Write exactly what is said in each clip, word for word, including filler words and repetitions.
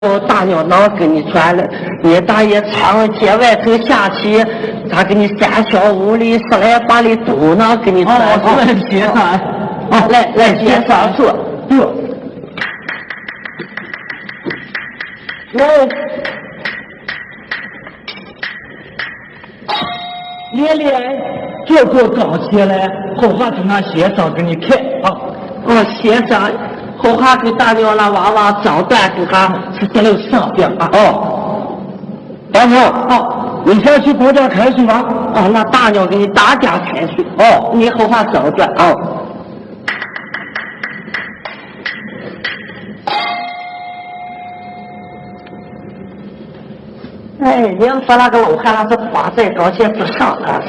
我大鸟囊跟你传了，你大爷长街外头下棋，他给你三小五里十来八里都能给你传。 哦，来写上， 哦，来来写上说，哟，来， 连连这个刚起来，后话从那写上给你看啊。 哦，写上。后还给大鸟那娃娃长断给他是在那上边啊。 哦，大鸟， 哦， 你先去国家开水吧。 哦，那大鸟给你打家开水。 哦， 你后还长断啊。哎，你要说那个老汉那是花在高前之上了。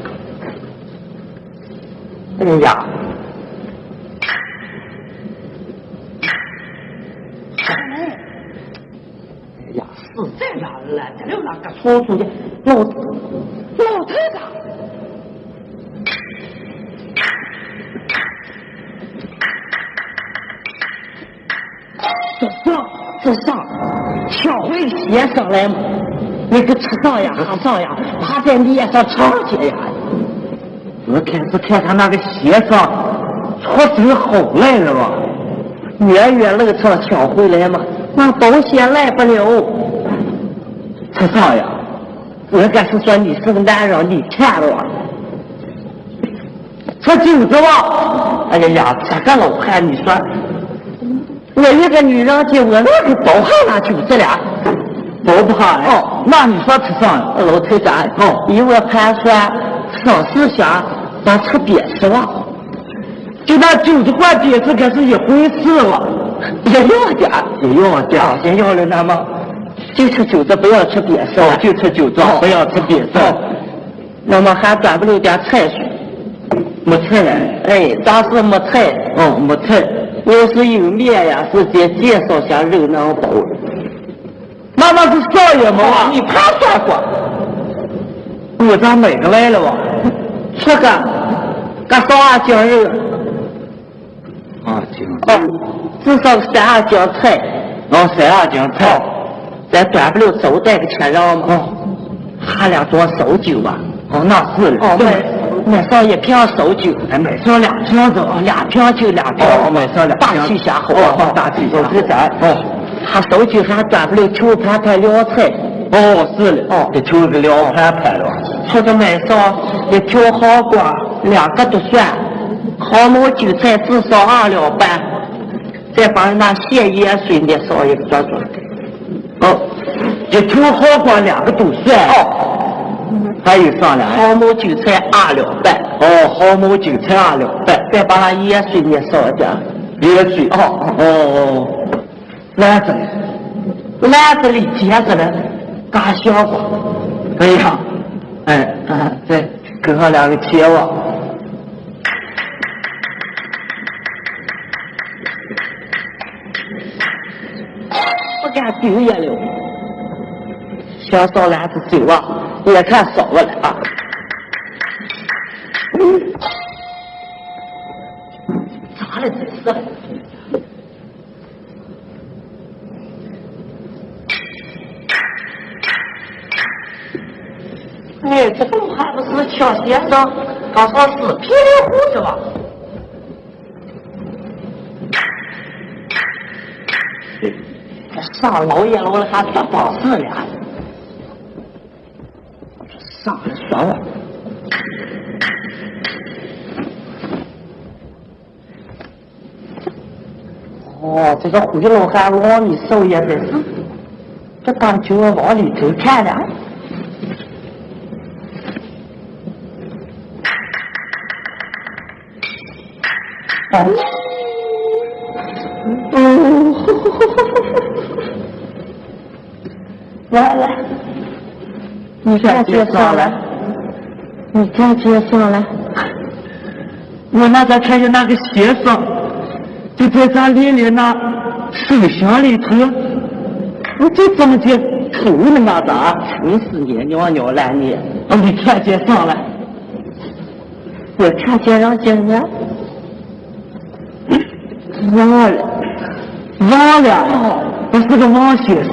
哎呀。是这样了，这就那个叔叔的老老太太，这上这上，小会写上来嘛，那个吃上呀喝上呀，趴在脸上长去呀。 我开始看他那个鞋上出身好来了吧， 月月楼上抢回来嘛，那保险来不了。 吃上呀， 我该是说你是个男人，你看了吧？ 这酒子吧？ 哎呀呀，这个老汉，你说我一个女人家，我那个包含那酒子了， 包不含哎。哦，那你说吃上呀？ 老太太，哦，以我盘算，上思想咱吃别吃了， 就那酒子换别子可是一回事了， 也要点， 也要点， 也要了那么。就吃酒子，不要吃别食、 哦、就吃酒子、哦，不要吃别食、哦。 那么还端不了点菜水？ 没菜呀？ 哎，咱是没菜。 哦，没菜。 要是有面呀，直接介绍下肉囊包。 那那是少爷嘛、 哦？你盘算过？ 我咋买个来了吧？ 这个，个少二斤肉。 二斤。 哦，至少三二斤菜。 哦，三二斤菜。 哦咱端不了粥带个钱让吗？ 哦， 还两桌烧酒吧？ 哦，那是了。 哦，买买上一瓶烧酒， 还买上两瓶子， 哦，两瓶酒两瓶。 哦，买上两。 大气下好哦，大气下。 是咱。 哦， 还烧酒还端不了球盘盘凉菜。 哦，是了。 哦， 这球个凉盘盘了。 这个买上一条好瓜，两个都算，好毛韭菜至少二两半，再把那蟹叶水捏烧一个抓抓。 哦，一条好瓜两个都算。 哦， 还有上两好毛韭菜二两半。 哦，好毛韭菜二两半， 再把那椰水也烧一点。 椰水。 哦哦哦，篮子呢？ 篮子里接着呢，干香瓜。 哎呀，哎啊，再搁上两个茄子。 不敢丢也了，小烧篮子走啊，也看少了啊。嗯，咋了这是？哎，这个还不是抢先生，刚说是皮里胡子吧？上老爷楼了还当帮事了，上了爽了。哦，这个回老汉往里收也得是，这感觉往里头看了。哦，嗯，来来，你看接上来，你看接上来。 我那咱看见那个鞋上，就在咱里里那手箱里头，我就这么的偷了嘛咋？ 真是你娘娘来你！ 哦，你看见上来， 我看见让见人。 忘了，忘了， 我是个王先生。